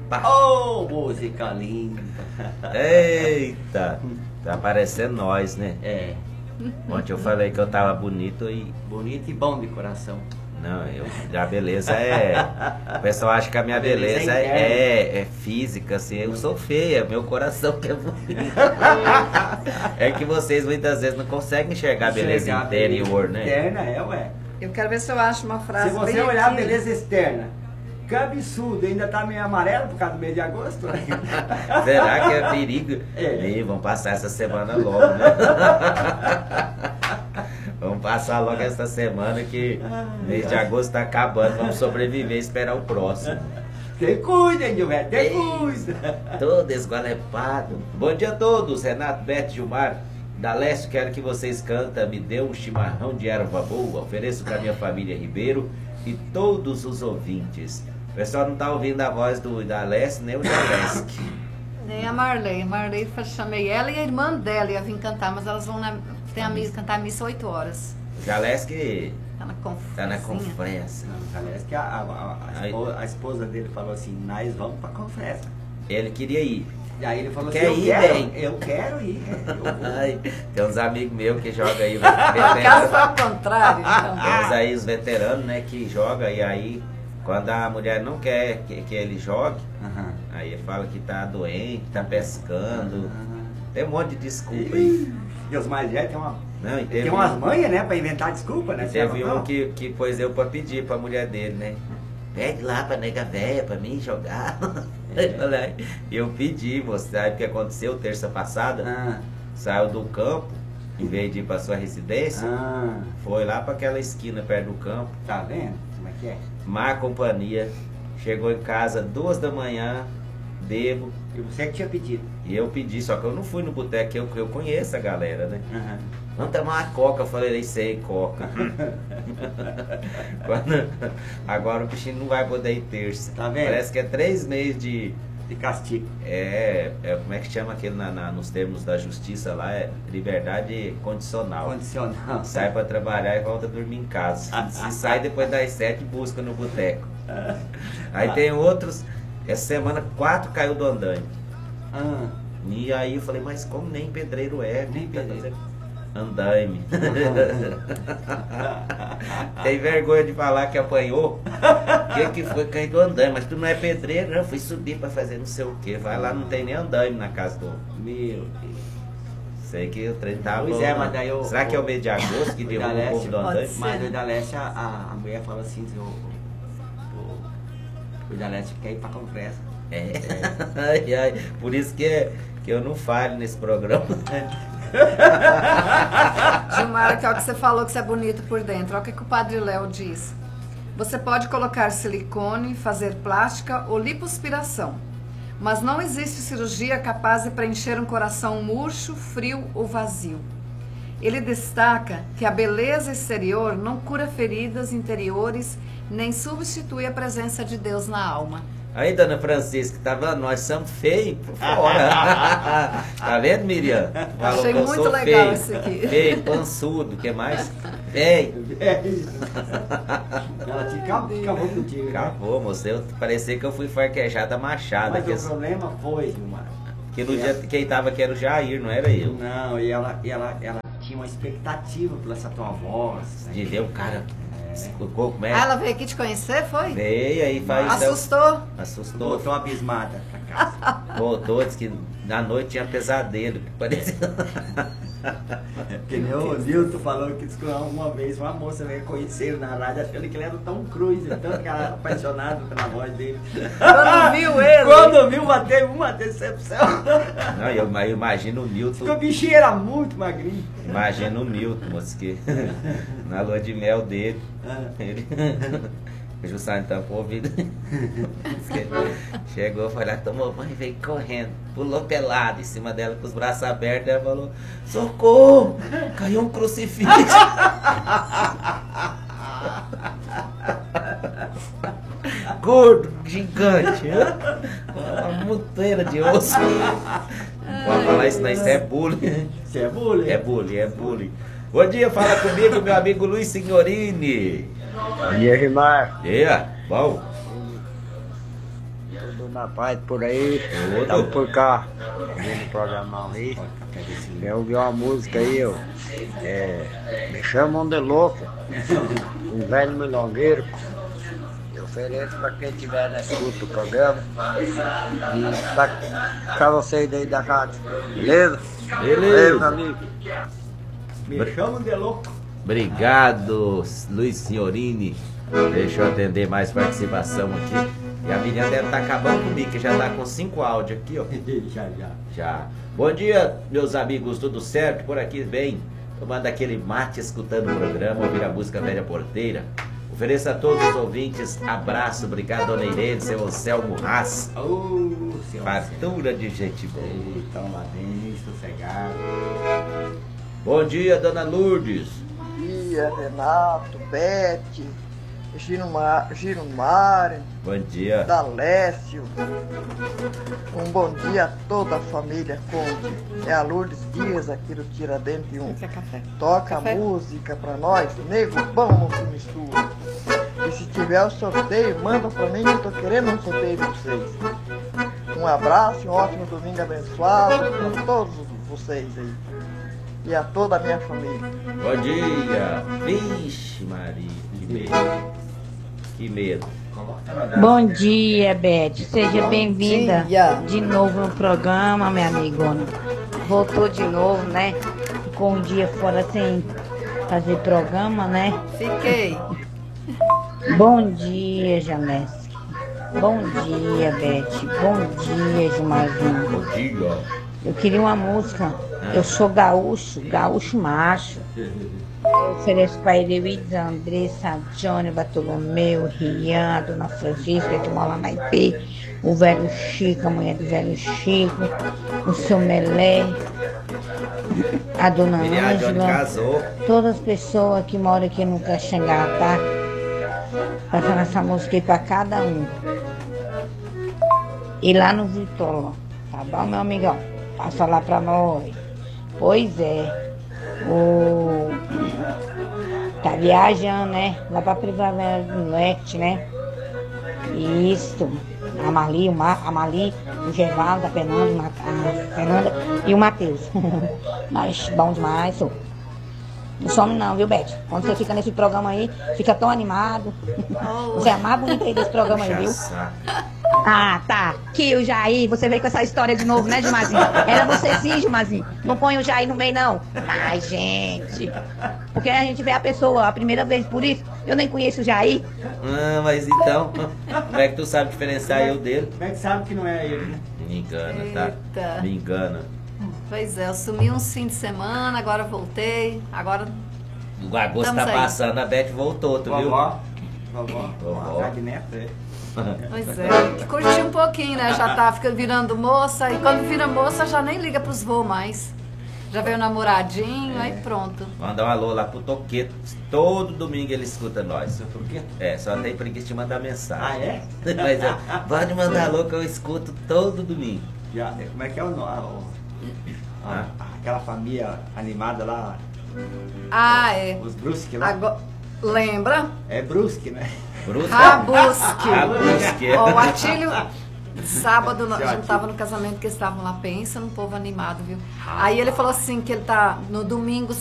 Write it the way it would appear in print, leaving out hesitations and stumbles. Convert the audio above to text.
pá. Oh, música linda. Eita, tá parecendo nós, né? É, Ontem eu falei que eu tava bonito e... bonito e bom de coração. Não, a beleza é... O pessoal acha que a minha beleza é física, assim. Eu sou feia, meu coração que é bonito. É que vocês muitas vezes não conseguem enxergar a beleza interior, né? Interna é, ué. Eu quero ver se eu acho uma frase. Se você bem olhar a aqui. beleza externa, que absurdo, ainda tá meio amarelo por causa do mês de agosto. Será que é perigo? É. Ih, vamos passar essa semana logo, né? Vamos passar logo essa semana que mês de agosto tá acabando. Vamos sobreviver e esperar o próximo. Tem cuida, hein, Gilberto? Tem cuida. Todo esgualepado. Bom dia a todos, Renato, Beto, Gilmar. Da Leste, quero que vocês cantem. Me dê um chimarrão de erva boa. Ofereço para minha família Ribeiro e todos os ouvintes. O pessoal não tá ouvindo a voz da Leste, nem o Jaleski. Nem a Marley. Marley, chamei ela e a irmã dela ia vir cantar, mas elas vão cantar a missa 8 horas. O Jaleski Tá na conferência. tá na conferência. Não, parece que a esposa dele falou assim, nós vamos pra conferência. Ele queria ir. E aí ele falou Quer assim, ir, bem? eu quero ir. Eu vou. Ai, tem uns amigos meus que jogam aí, A casa foi veteranos. ao contrário, então. Tem uns aí, os veteranos, né, que jogam e aí, quando a mulher não quer que ele jogue, Aham. aí ele fala que tá doente, tá pescando. Aham. Tem um monte de desculpa aí. E os mais velhos Não, e tem umas manhas, né, pra inventar desculpa, né? teve Você um não? que pôs eu pra pedir pra mulher dele, né? Pede lá pra nega véia pra mim jogar. E eu pedi, moço, sabe o que aconteceu terça passada? Ah, Saiu do campo, em vez de ir pra sua residência, ah, foi lá pra aquela esquina perto do campo, tá vendo como é que é? má companhia. Chegou em casa 2 da manhã, bebo, E você que tinha pedido. e eu pedi, só que eu não fui no boteco, eu conheço a galera, né? Aham. Vamos tomar uma coca, eu falei, sei, coca. Agora o bichinho não vai poder ir terça. Tá vendo? Parece que é 3 meses de... De castigo. como é que chama aquele nos termos da justiça lá? É liberdade condicional. Condicional. Sai pra trabalhar e volta a dormir em casa. Se sai depois das 7, busca no boteco. Aí tem outros, essa semana 4 caiu do andaime. Ah, E aí eu falei, mas como nem pedreiro é? Nem pedreiro. Andaime. Tem vergonha de falar que apanhou? O que foi? Caiu do andaime. Mas tu não é pedreiro, não. Fui subir pra fazer não sei o que. Vai lá, não tem nem andaime na casa do... meu Deus. Sei que o trem tá Pois bom, é, né? mas daí eu... Será que é o mês de agosto que o derruba da o povo Leste do andaime? ser. Mas o da Leste, a mulher fala assim, o da Leste quer ir pra conversa. É. Ai, ai. Por isso que eu não falho nesse programa. Gilmar, que é o que você falou que você é bonito por dentro. Olha o que o Padre Léo diz. Você pode colocar silicone, fazer plástica ou lipoaspiração, mas não existe cirurgia capaz de preencher um coração murcho, frio ou vazio. Ele destaca que a beleza exterior não cura feridas interiores, nem substitui a presença de Deus na alma. Aí, dona Francisca, tá vendo? Nós somos feios por fora. Tá vendo, Miriam? Falou Achei que eu muito sou legal feio. isso aqui. Feio, pançudo, o que mais? Feio. É isso. Ela te acabou contigo, né? Acabou, moço. Eu parecia que eu fui farquejada machada. Mas Que, o problema foi, Gilmar. que no dia quem tava aqui era o Jair, não era eu. Não, e ela tinha uma expectativa pela essa tua voz. Né? De ver o cara. Como é? Ah, ela veio aqui te conhecer, foi? Veio aí, faz. Assustou? Assustou. Voltou abismada pra casa. Voltou, disse que na noite tinha pesadelo. Parecia. Que nem o Nilton falou que uma vez uma moça veio conhecer ele na rádio achando que ele era o Tom Cruise, tanto que era apaixonado pela voz dele. Quando viu ele. Quando viu, bateu uma decepção. Não, eu imagino o Newton. Porque o bichinho era muito magrinho. Imagina o Newton, moço, que na lua de mel dele, ele justamente tampou o ouvido. Chegou, foi lá, tomou banho, veio correndo, pulou pelado em cima dela com os braços abertos, ela falou, socorro, caiu um crucifixo. Gordo, gigante, uma monteira de osso. Pode falar isso, não, isso é bullying. Isso é bullying? É bullying, é bullying. Bom dia, fala comigo, meu amigo Luiz Signorini. Bom dia, Gilmar. Bom. Tudo na paz por aí. Tudo. Estamos por cá. Vendo o programa aí. Eu ouvi uma música aí, me chamam de louco. Um velho milongueiro. Eu ofereço para quem estiver na escuta do programa. E para vocês aí da casa. Beleza? Beleza. Amigo. Me chamam de louco. Obrigado, Luiz Signorini. Deixa eu atender mais participação aqui. E a Miriam deve estar acabando comigo, que já está com 5 áudios aqui, ó. Já. Bom dia, meus amigos, tudo certo? Por aqui bem. Tomando aquele mate, escutando o programa, ouvir a música Velha Porteira. Ofereço a todos os ouvintes abraço, obrigado, dona Irene, seu Anselmo Haas. Fartura de gente boa. Estão lá bem, sossegado. Bom dia, dona Lourdes. Bom dia, Renato, Bete, Giromar, Bom dia. Dalécio. Um bom dia a toda a família Conde. É a Lourdes Dias aqui do Tiradentes 1. Toca a música pra nós, nego bom não se mistura. E se tiver o sorteio, manda pra mim que eu tô querendo um sorteio de vocês. Um abraço e um ótimo domingo abençoado pra todos vocês aí. E a toda a minha família. Bom dia. Vixe, Maria, que medo. Que medo. Bom dia, Beth. Seja bem-vinda dia. de novo no programa, minha amigona. Voltou de novo, né? Ficou um dia fora sem fazer programa, né? Fiquei. Bom dia, Janeski. Bom dia, Beth. Bom dia, Gilmarzinho. Bom dia. Eu queria uma música. Eu sou gaúcho macho. Eu ofereço para Eloísa, Andressa, Johnny, Bartolomeu, Rian, Dona Francisca, que mora lá na IP, o velho Chico, a mulher do velho Chico, o seu Melé, a Dona Miriam Johnny Ângela, casou. todas as pessoas que moram aqui no Caxangá, tá? Passando essa música aí para cada um. E lá no Vitória, tá bom, meu amigão? Passa lá para nós. Pois é. Tá viajando, né? Lá pra Primavera do Leste, né? Isso. A Marli, o Gervaldo, a Fernanda e o Matheus. Mas bom demais, só. Não some não, viu, Beth? Quando você fica nesse programa aí, fica tão animado. Você é a mais bonita aí desse programa aí, viu? Ah, tá. Que o Jair, você veio com essa história de novo, né, Gilmarzinho? Era você sim, Gilmarzinho. Não põe o Jair no meio, não. Ai, gente. Porque a gente vê a pessoa a primeira vez, por isso eu nem conheço o Jair. Ah, mas então, como é que tu sabe diferenciar eu dele? Como é que sabe que não é ele, né? Me engana, tá? Eita. Me engana. Pois é, eu sumi uns fins de semana, agora voltei. Agora O agosto tá Estamos aí. passando, a Beth voltou, tu viu? Vovó. Vovó. Neto, é. Pois é, curti um pouquinho, né? Já tá virando moça, e quando vira moça já nem liga pros voos mais. Já veio o namoradinho, aí pronto. Manda um alô lá pro Toqueto. Todo domingo ele escuta nós. Seu Toqueto? É, só tem preguiça de mandar mensagem. Ah, é? Mas pode mandar alô que eu escuto todo domingo. Já, como é que é o nome? Aquela família animada lá, Ah, é. os Brusque lá. Agora, lembra? É Brusque, né? Brusque. Rabusque. Rabusque. Ó, o Atílio, sábado, a Seu gente tava no casamento que eles estavam lá, pensa num povo animado, viu? Aí ele falou assim, que ele tá no domingo